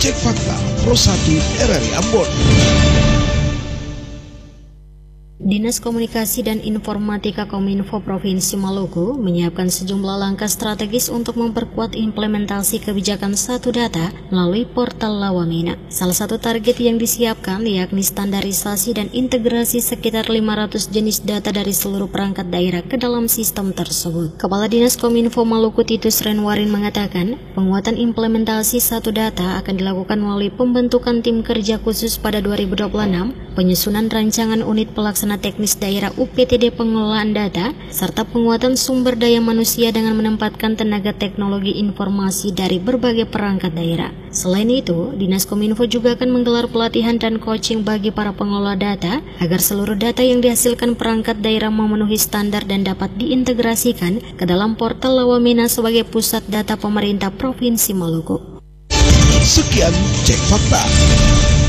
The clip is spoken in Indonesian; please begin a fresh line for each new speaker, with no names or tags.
Cek Fakta Pro 1 RRI Ambon.
Dinas Komunikasi dan Informatika Kominfo Provinsi Maluku menyiapkan sejumlah langkah strategis untuk memperkuat implementasi kebijakan satu data melalui portal Lawamena. Salah satu target yang disiapkan yakni standarisasi dan integrasi sekitar 500 jenis data dari seluruh perangkat daerah ke dalam sistem tersebut. Kepala Dinas Kominfo Maluku Titus Renwarin mengatakan, penguatan implementasi satu data akan dilakukan melalui pembentukan tim kerja khusus pada 2026, penyusunan rancangan unit pelaksana teknis daerah UPTD pengelolaan data, serta penguatan sumber daya manusia dengan menempatkan tenaga teknologi informasi dari berbagai perangkat daerah. Selain itu, Dinas Kominfo juga akan menggelar pelatihan dan coaching bagi para pengelola data agar seluruh data yang dihasilkan perangkat daerah memenuhi standar dan dapat diintegrasikan ke dalam portal Lawamena sebagai pusat data pemerintah Provinsi Maluku.
Sekian Cek Fakta.